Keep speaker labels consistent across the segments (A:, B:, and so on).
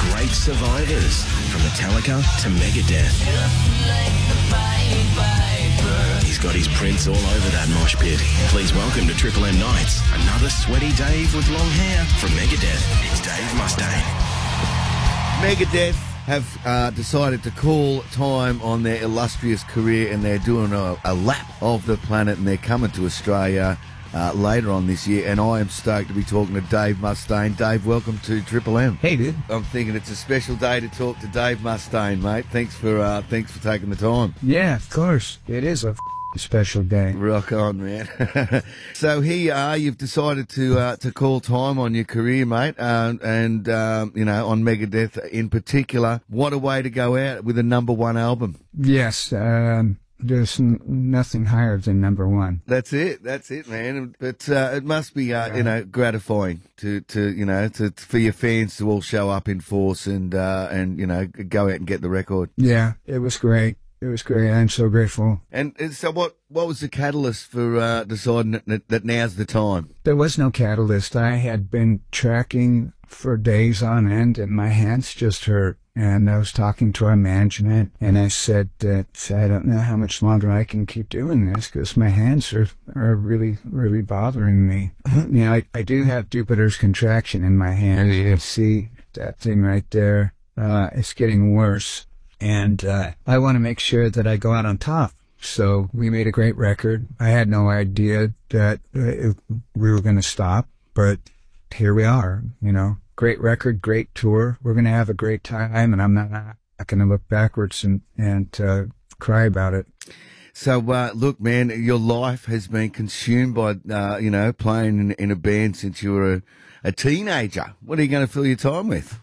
A: great survivors, from Metallica to Megadeth. He's got his prints all over that mosh pit. Please welcome to Triple M Nights, another sweaty Dave with long hair from Megadeth. It's Dave Mustaine.
B: Megadeth have decided to call time on their illustrious career, and they're doing a lap of the planet, and they're coming to Australia later on this year, and I am stoked to be talking to Dave Mustaine. Dave, welcome to Triple M.
C: Hey, dude.
B: I'm thinking it's a special day to talk to Dave Mustaine, mate. Thanks for taking the time.
C: Yeah, of course. It is a special day.
B: Rock on, man. So here you are. You've decided to call time on your career, mate, and you know, on Megadeth in particular. What a way to go out with a #1 album.
C: Yes, there's nothing higher than #1.
B: That's it, man. But it must be, you know, gratifying to you know, for your fans to all show up in force and you know, go out and get the record.
C: Yeah, it was great. It was great. I'm so grateful.
B: And so what was the catalyst for deciding that now's the time?
C: There was no catalyst. I had been tracking for days on end, and my hands just hurt. And I was talking to our management, and I said that I don't know how much longer I can keep doing this because my hands are really, really bothering me. You know, I do have Jupiter's contraction in my hand. You see that thing right there? It's getting worse. And I want to make sure that I go out on top. So we made a great record. I had no idea that we were going to stop, but here we are, you know. Great record, great tour. We're going to have a great time, and I'm not going to look backwards and cry about it.
B: So, look, man, your life has been consumed by, you know, playing in a band since you were a teenager. What are you going to fill your time with?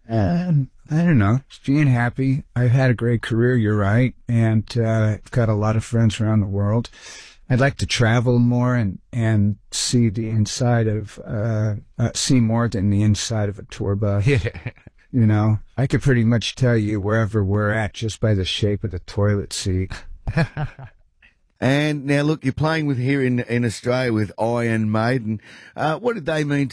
C: I don't know. Just being happy. I've had a great career, you're right, and I've got a lot of friends around the world. I'd like to travel more and see the inside of, see more than the inside of a tour bus. You know, I could pretty much tell you wherever we're at just by the shape of the toilet seat.
B: And now, look, you're playing with here in Australia with Iron Maiden. What did they mean